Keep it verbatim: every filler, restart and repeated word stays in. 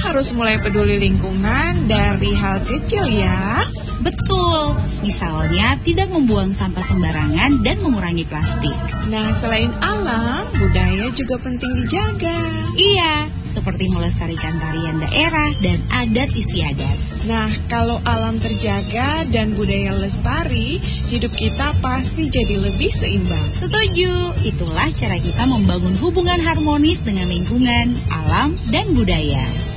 harus mulai peduli lingkungan dari hal kecil ya. Betul, misalnya tidak membuang sampah sembarangan dan mengurangi plastik. Nah, selain alam, budaya juga penting dijaga. Iya, seperti melestarikan tarian daerah dan adat istiadat. Nah, kalau alam terjaga dan budaya lestari, hidup kita pasti jadi lebih seimbang. Setuju, itulah cara kita membangun hubungan harmonis dengan lingkungan, alam, dan budaya.